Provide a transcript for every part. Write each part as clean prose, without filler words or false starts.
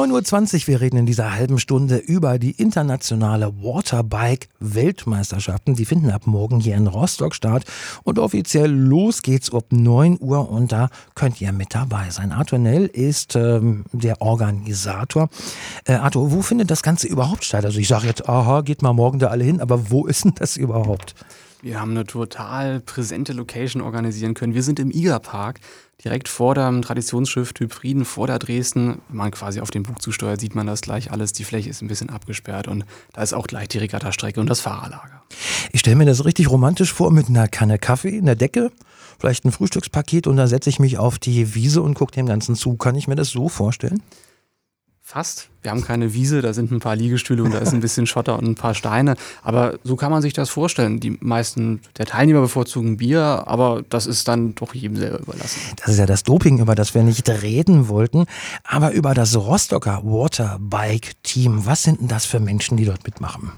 9:20 Uhr, wir reden in dieser halben Stunde über die internationale Waterbike-Weltmeisterschaften. Die finden ab morgen hier in Rostock statt und offiziell los geht's ab 9 Uhr und da könnt ihr mit dabei sein. Arthur Nell ist der Organisator. Arthur, wo findet das Ganze überhaupt statt? Also ich sage jetzt, aha, geht mal morgen da alle hin, aber wo ist denn das überhaupt? Wir haben eine total präsente Location organisieren können. Wir sind im IGA-Park, direkt vor dem Traditionsschiff Typ Frieden, vor der Dresden. Wenn man quasi auf den Bug zusteuert, sieht man das gleich alles. Die Fläche ist ein bisschen abgesperrt und da ist auch gleich die Regattastrecke und das Fahrerlager. Ich stelle mir das richtig romantisch vor mit einer Kanne Kaffee, einer Decke, vielleicht ein Frühstückspaket und da setze ich mich auf die Wiese und gucke dem Ganzen zu. Kann ich mir das so vorstellen? Fast. Wir haben keine Wiese, da sind ein paar Liegestühle und da ist ein bisschen Schotter und ein paar Steine. Aber so kann man sich das vorstellen. Die meisten der Teilnehmer bevorzugen Bier, aber das ist dann doch jedem selber überlassen. Das ist ja das Doping, über das wir nicht reden wollten, aber über das Rostocker Waterbike-Team. Was sind denn das für Menschen, die dort mitmachen?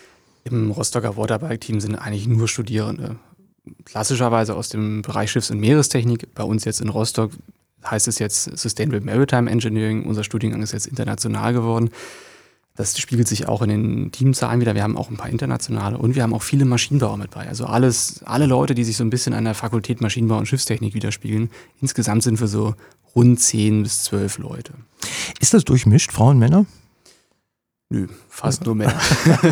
Im Rostocker Waterbike-Team sind eigentlich nur Studierende. Klassischerweise aus dem Bereich Schiffs- und Meerestechnik. Bei uns jetzt in Rostock heißt es jetzt Sustainable Maritime Engineering. Unser Studiengang ist jetzt international geworden. Das spiegelt sich auch in den Teamzahlen wieder. Wir haben auch ein paar internationale und wir haben auch viele Maschinenbauer mit bei. Also alle Leute, die sich so ein bisschen an der Fakultät Maschinenbau und Schiffstechnik widerspiegeln. Insgesamt sind wir so rund 10 bis 12 Leute. Ist das durchmischt, Frauen, Männer? Nö, fast nur Männer.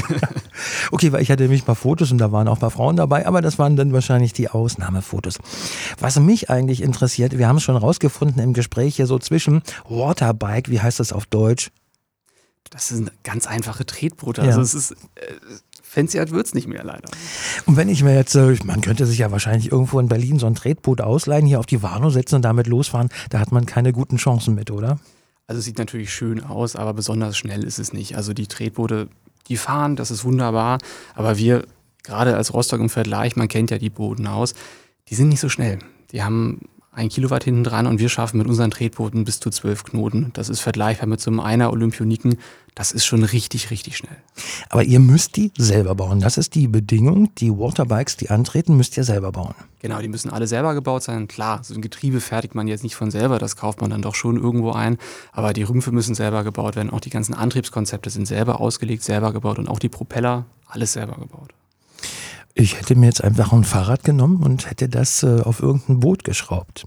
Okay, weil ich hatte nämlich mal Fotos und da waren auch ein paar Frauen dabei, aber das waren dann wahrscheinlich die Ausnahmefotos. Was mich eigentlich interessiert, wir haben es schon rausgefunden im Gespräch hier so zwischen Waterbike, wie heißt das auf Deutsch? Das sind ganz einfache Tretboote. Ja. Also es ist fancy wird es nicht mehr leider. Und wenn ich mir jetzt, man könnte sich ja wahrscheinlich irgendwo in Berlin so ein Tretboot ausleihen, hier auf die Warnow setzen und damit losfahren, da hat man keine guten Chancen mit, oder? Also es sieht natürlich schön aus, aber besonders schnell ist es nicht. Also die Tretboote, die fahren, das ist wunderbar, aber wir, gerade als Rostock im Vergleich, man kennt ja die Booten aus, die sind nicht so schnell. Die haben 1 Kilowatt hinten dran und wir schaffen mit unseren Tretbooten bis zu 12 Knoten. Das ist vergleichbar mit so einem Einer Olympioniken. Das ist schon richtig, richtig schnell. Aber ihr müsst die selber bauen. Das ist die Bedingung. Die Waterbikes, die antreten, müsst ihr selber bauen. Genau, die müssen alle selber gebaut sein. Klar, so ein Getriebe fertigt man jetzt nicht von selber. Das kauft man dann doch schon irgendwo ein. Aber die Rümpfe müssen selber gebaut werden. Auch die ganzen Antriebskonzepte sind selber ausgelegt, selber gebaut. Und auch die Propeller, alles selber gebaut. Ich hätte mir jetzt einfach ein Fahrrad genommen und hätte das auf irgendein Boot geschraubt.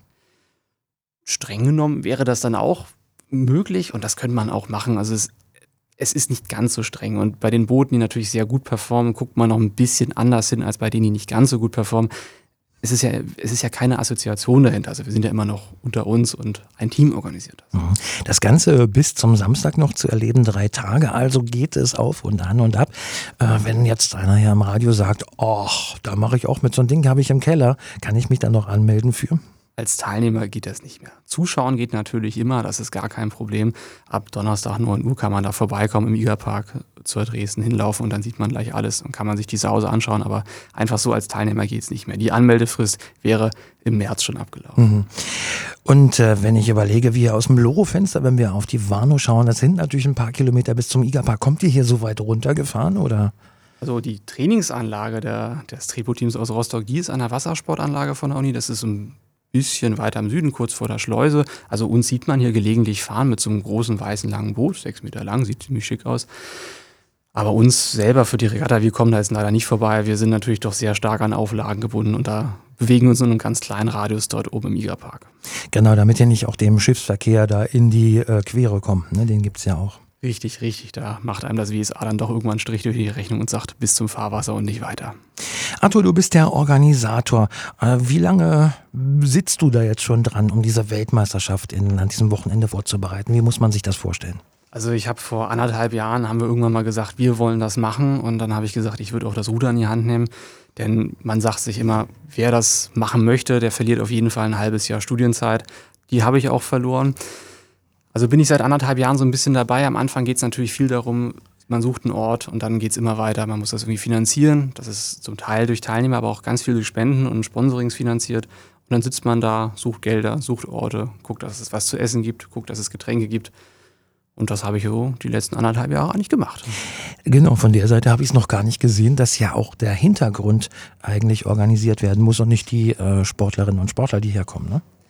Streng genommen wäre das dann auch möglich und das könnte man auch machen. Also es ist nicht ganz so streng. Und bei den Booten, die natürlich sehr gut performen, guckt man noch ein bisschen anders hin als bei denen, die nicht ganz so gut performen. Es ist ja keine Assoziation dahinter. Also wir sind ja immer noch unter uns und ein Team organisiert. Das Ganze bis zum Samstag noch zu erleben, 3 Tage. Also geht es auf und an und ab. Wenn jetzt einer hier am Radio sagt, ach, da mache ich auch mit, so ein Ding habe ich im Keller, kann ich mich dann noch anmelden für? Als Teilnehmer geht das nicht mehr. Zuschauen geht natürlich immer, das ist gar kein Problem. Ab Donnerstag 9 Uhr kann man da vorbeikommen im IGA-Park zur Dresden hinlaufen und dann sieht man gleich alles und kann man sich die Sause anschauen. Aber einfach so als Teilnehmer geht es nicht mehr. Die Anmeldefrist wäre im März schon abgelaufen. Und wenn ich überlege, wie aus dem Loro-Fenster, wenn wir auf die Warnow schauen, das sind natürlich ein paar Kilometer bis zum IGA-Park. Kommt ihr hier so weit runtergefahren oder? Also die Trainingsanlage des Tretboot-Teams aus Rostock, die ist an der Wassersportanlage von der Uni. Das ist ein bisschen weiter im Süden, kurz vor der Schleuse. Also uns sieht man hier gelegentlich fahren mit so einem großen, weißen, langen Boot, 6 Meter lang, sieht ziemlich schick aus. Aber uns selber für die Regatta, wir kommen da jetzt leider nicht vorbei. Wir sind natürlich doch sehr stark an Auflagen gebunden und da bewegen wir uns in einem ganz kleinen Radius dort oben im IGA-Park. Genau, damit ihr nicht auch dem Schiffsverkehr da in die Quere kommt, ne? Den gibt's ja auch. Richtig, richtig. Da macht einem das WSA dann doch irgendwann einen Strich durch die Rechnung und sagt, bis zum Fahrwasser und nicht weiter. Arthur, du bist der Organisator. Wie lange sitzt du da jetzt schon dran, um diese Weltmeisterschaft an diesem Wochenende vorzubereiten? Wie muss man sich das vorstellen? Also ich habe vor 1,5 Jahren, haben wir irgendwann mal gesagt, wir wollen das machen. Und dann habe ich gesagt, ich würde auch das Ruder in die Hand nehmen. Denn man sagt sich immer, wer das machen möchte, der verliert auf jeden Fall ein halbes Jahr Studienzeit. Die habe ich auch verloren. Also bin ich seit 1,5 Jahren so ein bisschen dabei. Am Anfang geht es natürlich viel darum, man sucht einen Ort und dann geht es immer weiter. Man muss das irgendwie finanzieren. Das ist zum Teil durch Teilnehmer, aber auch ganz viel durch Spenden und Sponsorings finanziert. Und dann sitzt man da, sucht Gelder, sucht Orte, guckt, dass es was zu essen gibt, guckt, dass es Getränke gibt. Und das habe ich so die letzten 1,5 Jahre eigentlich gemacht. Genau, von der Seite habe ich es noch gar nicht gesehen, dass ja auch der Hintergrund eigentlich organisiert werden muss und nicht die Sportlerinnen und Sportler, die herkommen, ne?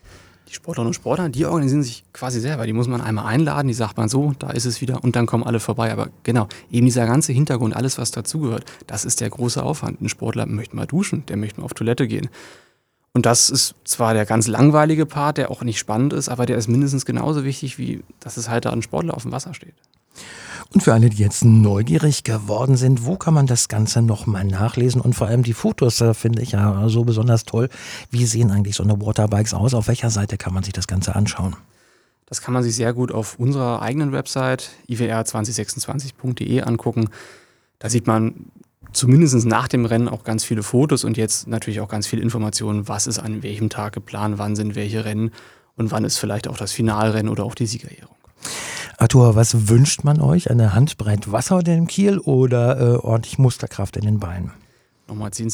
Die Sportlerinnen und Sportler, die organisieren sich quasi selber. Die muss man einmal einladen, die sagt man so, da ist es wieder und dann kommen alle vorbei. Aber genau, eben dieser ganze Hintergrund, alles was dazugehört, das ist der große Aufwand. Ein Sportler möchte mal duschen, der möchte mal auf Toilette gehen. Und das ist zwar der ganz langweilige Part, der auch nicht spannend ist, aber der ist mindestens genauso wichtig, wie dass es halt da ein Sportler auf dem Wasser steht. Und für alle, die jetzt neugierig geworden sind, wo kann man das Ganze nochmal nachlesen? Und vor allem die Fotos finde ich ja so besonders toll. Wie sehen eigentlich so eine Waterbikes aus? Auf welcher Seite kann man sich das Ganze anschauen? Das kann man sich sehr gut auf unserer eigenen Website iwr2026.de angucken. Da sieht man zumindest nach dem Rennen auch ganz viele Fotos und jetzt natürlich auch ganz viele Informationen, was ist an welchem Tag geplant, wann sind welche Rennen und wann ist vielleicht auch das Finalrennen oder auch die Siegerehrung. Arthur, was wünscht man euch? Eine Handbreit Wasser in den Kiel oder ordentlich Muskelkraft in den Beinen? Nochmal 10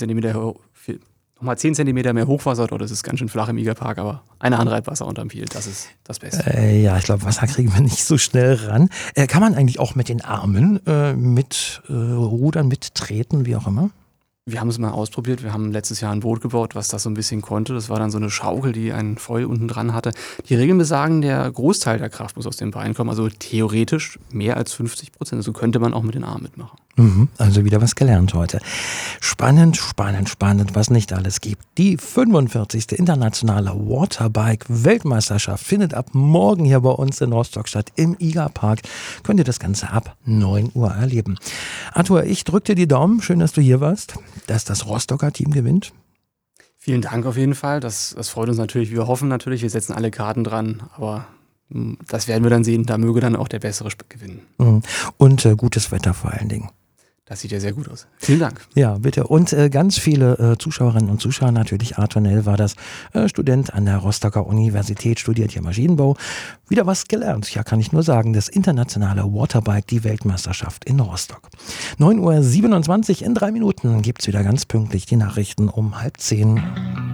Zentimeter mehr Hochwasser, dort ist es ganz schön flach im Igerpark, aber eine Handbreit Wasser unterm Kiel, das ist das Beste. Ja, ich glaube, Wasser kriegen wir nicht so schnell ran. Kann man eigentlich auch mit den Armen mit rudern, mittreten, wie auch immer? Wir haben es mal ausprobiert. Wir haben letztes Jahr ein Boot gebaut, was das so ein bisschen konnte. Das war dann so eine Schaukel, die ein Foil unten dran hatte. Die Regeln besagen, der Großteil der Kraft muss aus den Beinen kommen. Also theoretisch mehr als 50%. Also könnte man auch mit den Armen mitmachen. Also wieder was gelernt heute. Spannend, was nicht alles gibt. Die 45. internationale Waterbike-Weltmeisterschaft findet ab morgen hier bei uns in Rostock statt. Im Igerpark könnt ihr das Ganze ab 9 Uhr erleben. Arthur, ich drücke dir die Daumen. Schön, dass du hier warst. Dass das Rostocker Team gewinnt? Vielen Dank auf jeden Fall. Das freut uns natürlich. Wir hoffen natürlich, wir setzen alle Karten dran. Aber das werden wir dann sehen. Da möge dann auch der Bessere gewinnen. Und gutes Wetter vor allen Dingen. Das sieht ja sehr gut aus. Vielen Dank. Ja, bitte. Und ganz viele Zuschauerinnen und Zuschauer natürlich. Arthur Nell war das Student an der Rostocker Universität, studiert hier Maschinenbau. Wieder was gelernt. Ja, kann ich nur sagen. Das internationale Waterbike, die Weltmeisterschaft in Rostock. 9:27 Uhr in 3 Minuten gibt's wieder ganz pünktlich die Nachrichten um 9:30.